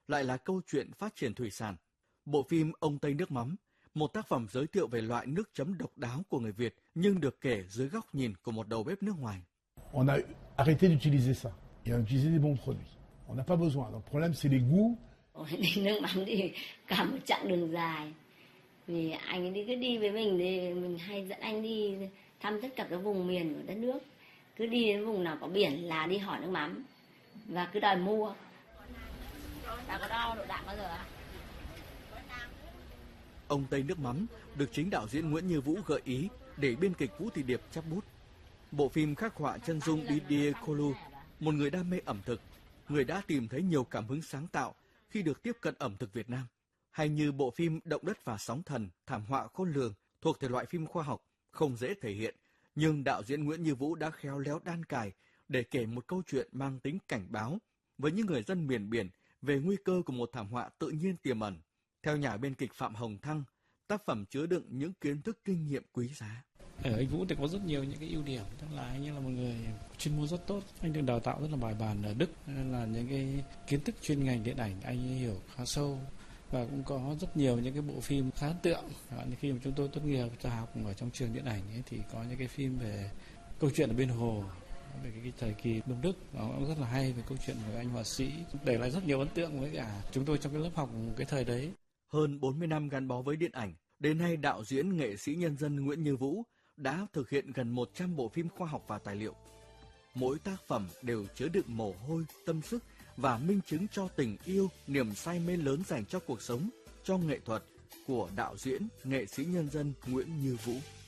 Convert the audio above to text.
lại là câu chuyện phát triển thủy sản. Bộ phim Ông Tây Nước Mắm, một tác phẩm giới thiệu về loại nước chấm độc đáo của người Việt nhưng được kể dưới góc nhìn của một đầu bếp nước ngoài. On a arrêté d'utiliser ça et on utilisait des bons produits. On n'a pas besoin. Donc, le problème c'est les goûts. Nước mắm thì cả một chặng đường dài. Vì anh ấy cứ đi với mình thì mình hay dẫn anh đi thăm tất cả các vùng miền của đất nước. Cứ đi đến vùng nào có biển là đi hỏi nước mắm và cứ đòi mua. Đã có đo độ đạm bao giờ ạ? Ông Tây Nước Mắm được chính đạo diễn Nguyễn Như Vũ gợi ý để biên kịch Vũ Thị Điệp chắp bút. Bộ phim khắc họa chân dung Didier Colou, một người đam mê ẩm thực, người đã tìm thấy nhiều cảm hứng sáng tạo khi được tiếp cận ẩm thực Việt Nam. Hay như bộ phim Động đất và sóng thần, thảm họa khôn lường thuộc thể loại phim khoa học, không dễ thể hiện, nhưng đạo diễn Nguyễn Như Vũ đã khéo léo đan cài để kể một câu chuyện mang tính cảnh báo với những người dân miền biển về nguy cơ của một thảm họa tự nhiên tiềm ẩn. Theo nhà biên kịch Phạm Hồng Thăng, tác phẩm chứa đựng những kiến thức kinh nghiệm quý giá. Ở anh Vũ thì có rất nhiều những cái ưu điểm, tức là anh ấy là một người chuyên môn rất tốt, anh được đào tạo rất là bài bản ở Đức, nên là những cái kiến thức chuyên ngành điện ảnh anh ấy hiểu khá sâu và cũng có rất nhiều những cái bộ phim khá ấn tượng. Khi mà chúng tôi tốt nghiệp ra học ở trong trường điện ảnh ấy, thì có những cái phim về câu chuyện ở bên hồ, về cái thời kỳ Đông Đức, nó cũng rất là hay, về câu chuyện của anh họa sĩ, để lại rất nhiều ấn tượng với cả chúng tôi trong cái lớp học cái thời đấy. Hơn 40 năm gắn bó với điện ảnh, đến nay đạo diễn nghệ sĩ nhân dân Nguyễn Như Vũ đã thực hiện gần 100 bộ phim khoa học và tài liệu. Mỗi tác phẩm đều chứa đựng mồ hôi, tâm sức và minh chứng cho tình yêu, niềm say mê lớn dành cho cuộc sống, cho nghệ thuật của đạo diễn nghệ sĩ nhân dân Nguyễn Như Vũ.